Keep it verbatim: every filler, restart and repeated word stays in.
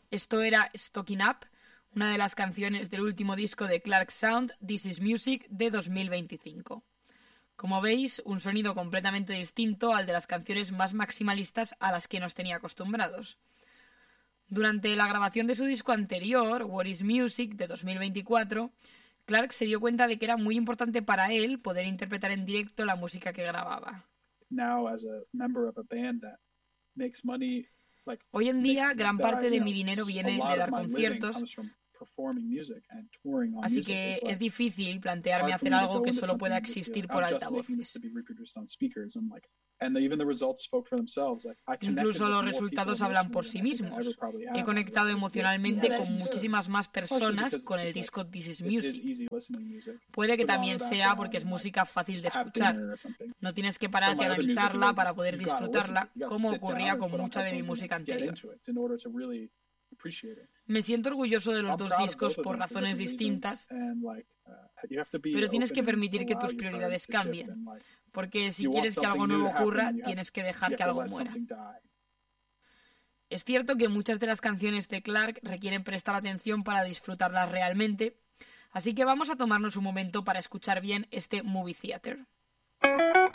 Esto era Stocking Up, una de las canciones del último disco de Clark Sound, This Is Music, de dos mil veinticinco. Como veis, un sonido completamente distinto al de las canciones más maximalistas a las que nos tenía acostumbrados. Durante la grabación de su disco anterior, What Is Music, de dos mil veinticuatro, Clark se dio cuenta de que era muy importante para él poder interpretar en directo la música que grababa. Now, as a member of a band that makes money, like, Hoy en día, makes, gran that parte I, de you mi know, dinero a viene lot de of dar my living conciertos, comes from performing music and touring on así music. que It's like, es difícil it's plantearme hard for hacer me to algo go que into solo something pueda and just be existir like, por I'm just making this altavoces. to be reproduced on speakers. And like, and even the results spoke for themselves. Like, I connected Incluso with los more resultados people hablan por emotionally sí than I could ever mismos. probably He have on the conectado record. emocionalmente Yeah, con that's true. muchísimas más Partially personas because it's con el just like, disco This Is it is Music. easy listening music. Puede que Put it on también in the sea background porque es and, like, música fácil de have escuchar. dinner or something. No tienes que Some of pararte my a other music is analizarla like, para poder you gotta listen to disfrutarla, it. You gotta como sit down ocurría and con put on mucha de mi headphones música and get anterior. into it in order to really appreciate it. Me siento orgulloso de los I'm dos proud of discos both of por them for razones different distintas, reasons, and like, uh, you have to be pero tienes open que and permitir que allow tus your prioridades priorities to shift, cambien, and like, porque si you want quieres que algo something new nuevo to happen, ocurra, you have- tienes que you dejar have que to algo let muera. something die. Es cierto que muchas de las canciones de Clark requieren prestar atención para disfrutarlas realmente, así que vamos a tomarnos un momento para escuchar bien este Movie Theater.